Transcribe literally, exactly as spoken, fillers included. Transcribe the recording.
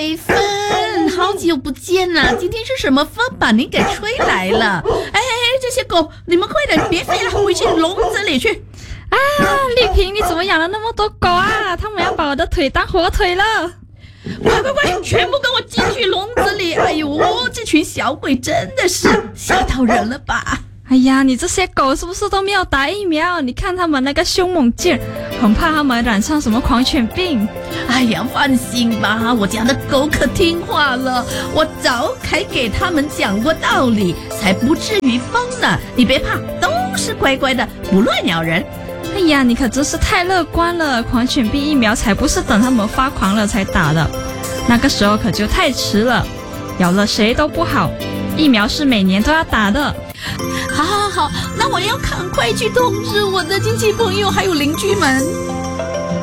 哎，风，好久不见了，今天是什么风把您给吹来了？哎哎哎，这些狗，你们快点，别飞了，回去笼子里去。 啊，丽萍，你怎么养了那么多狗啊？他们要把我的腿当火腿了！ 快快快，全部跟我进去笼子里！哎呦，这群小鬼真的是吓到人了吧？ 哎呀，你这些狗是不是都没有打疫苗？你看他们那个凶猛劲，很怕他们染上什么狂犬病。 哎呀，放心吧，我家的狗可听话了，我早该给他们讲过道理，才不至于疯呢。你别怕，都是乖乖的，不乱咬人。 哎呀，你可真是太乐观了，狂犬病疫苗才不是等他们发狂了才打的，那个时候可就太迟了，咬了谁都不好，疫苗是每年都要打的。 好好好，那我要赶快去通知我的亲戚朋友还有邻居们。